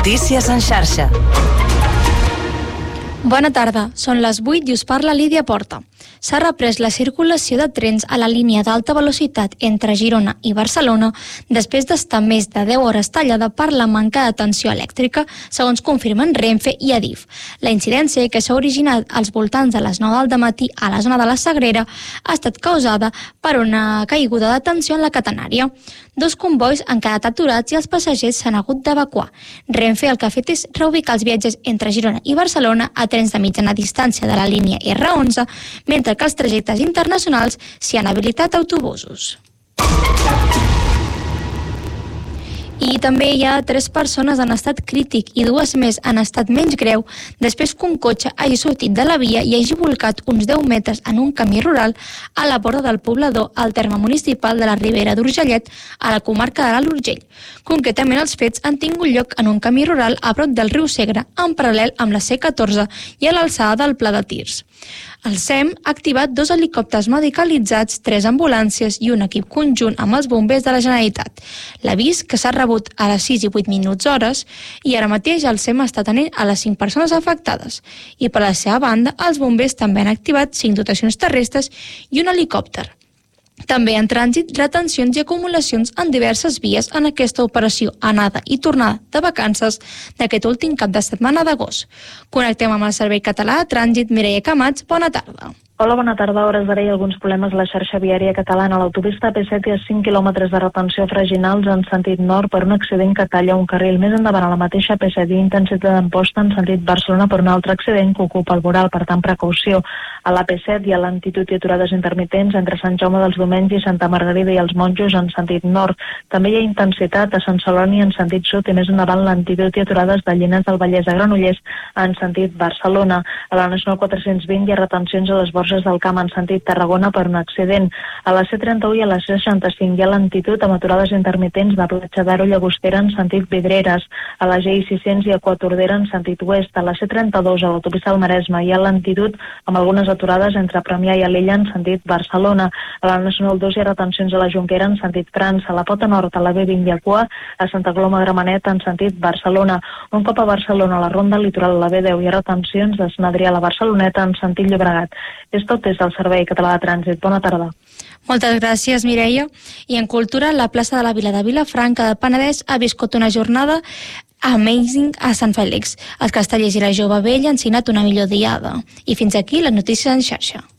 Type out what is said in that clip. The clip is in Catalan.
Notícies en xarxa. Bona tarda, són les 8 i us parla Lídia Porta. S'ha reprès la circulació de trens a la línia d'alta velocitat entre Girona i Barcelona després d'estar més de 10 hores tallada per la manca de tensió elèctrica, segons confirmen Renfe i Adif. La incidència, que s'ha originat als voltants de les 9 del dematí a la zona de la Sagrera, ha estat causada per una caiguda de tensió en la catenària. 2 convois han quedat aturats i els passatgers s'han hagut d'evacuar. Renfe el que ha fet és reubicar els viatges entre Girona i Barcelona a trens de mitjana distància de la línia R11, mentre que els trajectes internacionals s'hi han habilitat autobusos. I també hi ha 3 persones en estat crític i 2 més en estat menys greu després que un cotxe hagi sortit de la via i hagi volcat uns 10 metres en un camí rural a la Borda del Poblador, al terme municipal de la Ribera d'Urgellet, a la comarca de l'Alt Urgell. Concretament, els fets han tingut lloc en un camí rural a prop del riu Segre, en paral·lel amb la C14 i a l'alçada del Pla de Tirs. El SEM ha activat 2 helicòpters medicalitzats, 3 ambulàncies i un equip conjunt amb els bombers de la Generalitat. L'avís, que s'ha rebut a les 6 i 8 minuts hores, i ara mateix el SEM està atenent a les 5 persones afectades. I per la seva banda, els bombers també han activat 5 dotacions terrestres i un helicòpter. També en trànsit, retencions i acumulacions en diverses vies en aquesta operació anada i tornada de vacances d'aquest últim cap de setmana d'agost. Connectem amb el Servei Català de Trànsit. Mireia Camats, bona tarda. Hola, bona tarda. A hores d'ara hi ha alguns problemes a la xarxa viària catalana. A l'autopista P7 hi ha 5 quilòmetres de retenció freginals en sentit nord per un accident que talla un carril. Més endavant, a la mateixa P7 hi ha intensitat d'amposta en sentit Barcelona per un altre accident que ocupa el voral, per tant, precaució. A la P7 hi ha lentitud i aturades intermitents entre Sant Jaume dels Domenys i Santa Margarida i els Monjos en sentit nord. També hi ha intensitat a Sant Celoni en sentit sud i més endavant lentitud i aturades de Llinars del Vallès a Granollers en sentit Barcelona. A la Nacional 420 hi ha retencions a les Borges del Camp en sentit Tarragona per un accident. A la C31 i a la C65 hi ha lentitud amb aturades intermitents de Platja d'Aro Llagostera en sentit Vidreres. A la GI600 hi ha Quatordera en sentit oest. A la C32 a l'autopista del Maresme hi ha lentitud amb algunes aturades entre Premià i Alella en sentit Barcelona. A la Nacional 2 hi ha retencions a la Jonquera en sentit França. A la Pota Nord a la B20 hi ha cua a Santa Coloma Gramenet en sentit Barcelona. Un cop a Barcelona, a la Ronda Litoral a la B10 hi ha retencions de Sant Adrià a la Barceloneta en sentit Llobregat. És tot des del Servei Català de Trànsit. Bona tarda. Moltes gràcies, Mireia. I en cultura, la plaça de la Vila de Vilafranca del Penedès ha viscut una jornada Amazing a Sant Fèlix. Els castellers i la jove vella han signat una millor diada. I fins aquí les notícies en xarxa.